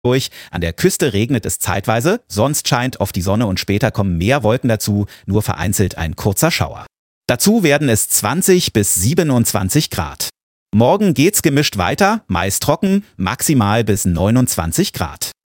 durch. An der Küste regnet es zeitweise, sonst scheint oft die Sonne und später kommen mehr Wolken dazu, nur vereinzelt ein kurzer Schauer. Dazu werden es 20 bis 27 Grad. Morgen geht's gemischt weiter, meist trocken, maximal bis 29 Grad.